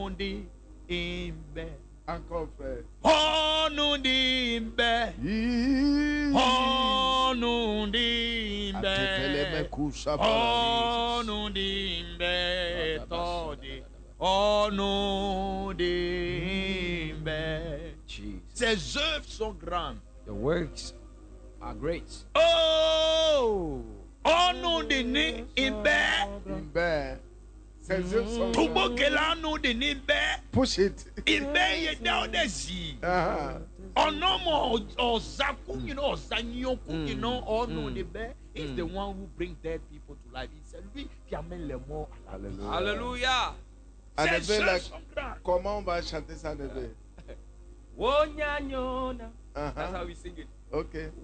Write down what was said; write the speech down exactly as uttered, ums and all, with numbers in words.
di imbe. Encore frère. Onu di imbe. Onu di imbe. Onu di imbe. Todi. Onu di imbe. Ses œuvres sont grandes. The works are great. Oh! Onu di ni imbe. Imbe. Ses œuvres sont Tubo grandes. kelanu di ni imbe. Push it. Imbe ye da odesi. Uh-huh. Onomo ozaku, you know, ozanyoku, you know, onu di be. He's the one who brings dead people to life. He said, lui qui amène les morts à la vie. Hallelujah. Ses Annabelle, œuvres sont grandes. comment on va chanter ça, Annabelle? Wonyanyona. Uh-huh. That's how we sing it. Okay.